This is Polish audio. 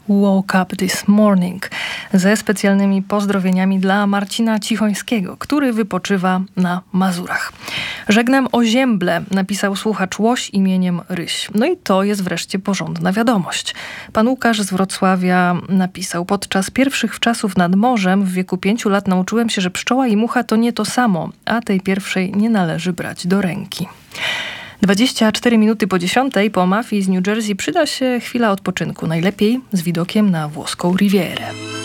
woke up this morning ze specjalnymi pozdrowieniami dla Marcina Cichońskiego, który wypoczywa na Mazurach. Żegnam Ozięble, napisał słuchacz Łoś imieniem Ryś. No i to jest wreszcie porządna wiadomość. Pan Łukasz z Wrocławia napisał: podczas pierwszych czasów nad morzem w wieku 5 lat nauczyłem się, że pszczoła i mucha to nie to samo, a tej pierwszej nie należy brać do ręki. 24 minuty po 10 po mafii z New Jersey przyda się chwila odpoczynku, najlepiej z widokiem na włoską Rivierę.